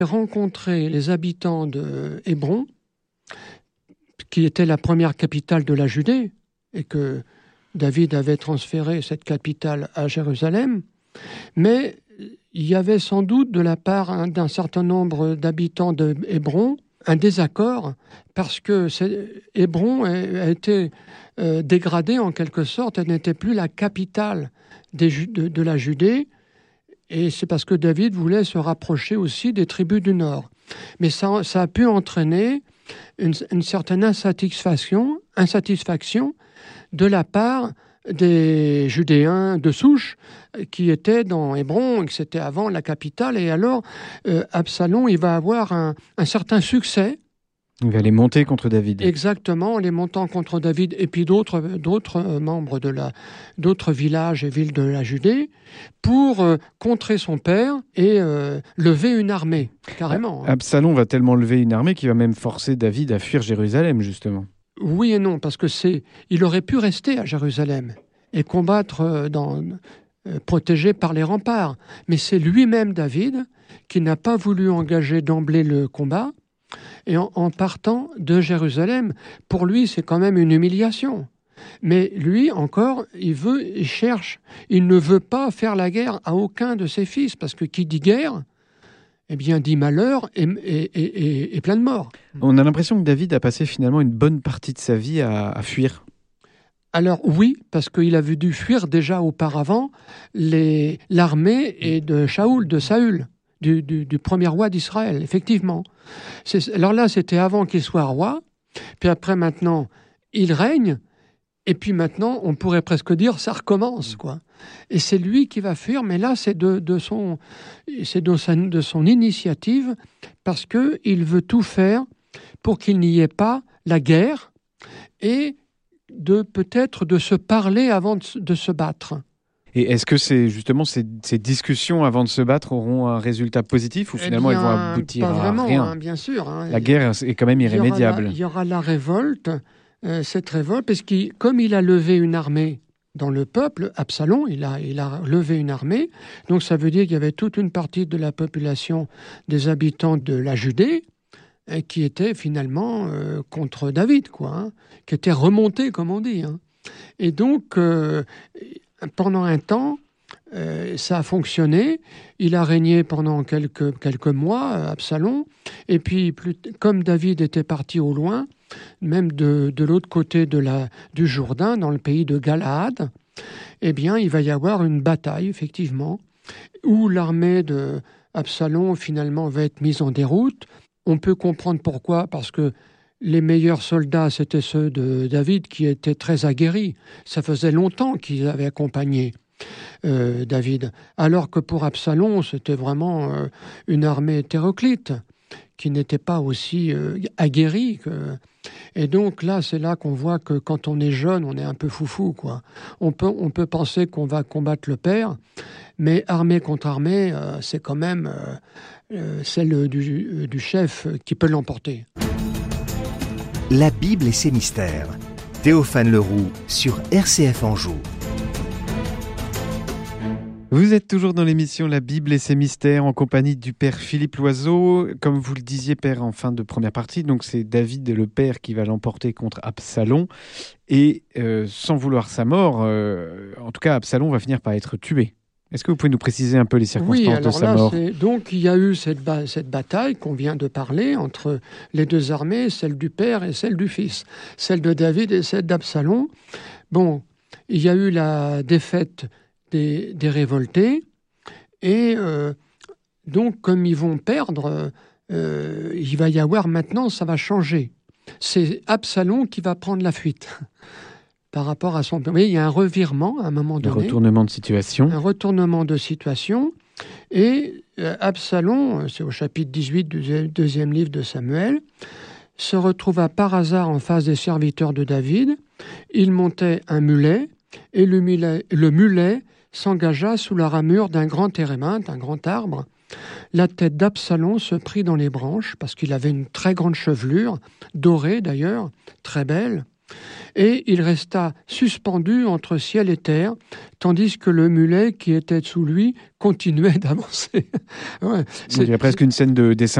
rencontré les habitants de Hébron, qui était la première capitale de la Judée, et que David avait transféré cette capitale à Jérusalem, mais il y avait sans doute de la part d'un certain nombre d'habitants de Hébron un désaccord, parce que Hébron a été dégradée en quelque sorte, elle n'était plus la capitale de la Judée, et c'est parce que David voulait se rapprocher aussi des tribus du Nord. Mais ça a pu entraîner une certaine insatisfaction de la part des Judéens de souche qui étaient dans Hébron, que c'était avant la capitale. Et alors, Absalom, il va avoir un certain succès. Il va les monter contre David. Exactement, les montant contre David et puis d'autres membres d'autres villages et villes de la Judée pour contrer son père et lever une armée, carrément. Absalom va tellement lever une armée qu'il va même forcer David à fuir Jérusalem, justement. Oui et non, parce que il aurait pu rester à Jérusalem et combattre protégé par les remparts. Mais c'est lui-même, David, qui n'a pas voulu engager d'emblée le combat. Et en partant de Jérusalem, pour lui, c'est quand même une humiliation. Mais lui, encore, il ne veut pas faire la guerre à aucun de ses fils, parce que qui dit guerre, eh bien, dit malheur et plein de morts. On a l'impression que David a passé finalement une bonne partie de sa vie à fuir. Alors oui, parce qu'il a dû fuir déjà auparavant l'armée de Saül. Du premier roi d'Israël, effectivement. Alors là, c'était avant qu'il soit roi, puis après, maintenant, il règne, et puis maintenant, on pourrait presque dire, ça recommence, quoi. Et c'est lui qui va fuir, mais là, c'est de son initiative, parce qu'il veut tout faire pour qu'il n'y ait pas la guerre, et peut-être de se parler avant de se battre. Et est-ce que justement ces discussions avant de se battre auront un résultat positif ou finalement elles vont aboutir à rien, bien sûr. La guerre est quand même irrémédiable. Il y aura la révolte, cette révolte, parce que comme il a levé une armée dans le peuple, Absalom, il a levé une armée, donc ça veut dire qu'il y avait toute une partie de la population des habitants de la Judée qui était finalement contre David, qui était remonté, comme on dit. Et donc, pendant un temps, ça a fonctionné. Il a régné pendant quelques mois, Absalom. Et puis, comme David était parti au loin, même de l'autre côté du Jourdain, dans le pays de Galaad, eh bien, il va y avoir une bataille, effectivement, où l'armée de Absalom, finalement, va être mise en déroute. On peut comprendre pourquoi, parce que les meilleurs soldats, c'était ceux de David qui étaient très aguerris. Ça faisait longtemps qu'ils avaient accompagné David. Alors que pour Absalom, c'était vraiment une armée hétéroclite qui n'était pas aussi aguerrie. Et donc là, c'est là qu'on voit que quand on est jeune, on est un peu foufou, quoi. On peut penser qu'on va combattre le père, mais armée contre armée, c'est quand même celle du chef qui peut l'emporter. La Bible et ses mystères. Théophane Leroux sur RCF Anjou. Vous êtes toujours dans l'émission La Bible et ses mystères en compagnie du père Philippe Loiseau. Comme vous le disiez, père, en fin de première partie, donc c'est David le père qui va l'emporter contre Absalom. Et sans vouloir sa mort, en tout cas, Absalom va finir par être tué. Est-ce que vous pouvez nous préciser un peu les circonstances de sa mort ? Donc il y a eu cette bataille qu'on vient de parler entre les deux armées, celle du père et celle du fils, celle de David et celle d'Absalom. Bon, il y a eu la défaite des révoltés et donc comme ils vont perdre, il va y avoir maintenant, ça va changer. C'est Absalom qui va prendre la fuite. Par rapport à son... Oui, il y a un revirement à un moment donné. Un retournement de situation. Un retournement de situation. Et Absalom, c'est au chapitre 18 du deuxième livre de Samuel, se retrouva par hasard en face des serviteurs de David. Il montait un mulet, et le mulet s'engagea sous la ramure d'un grand téréminthe, un grand arbre. La tête d'Absalom se prit dans les branches, parce qu'il avait une très grande chevelure, dorée d'ailleurs, très belle. et il resta suspendu entre ciel et terre, tandis que le mulet qui était sous lui continuait d'avancer. Ouais, il y a presque une scène de dessin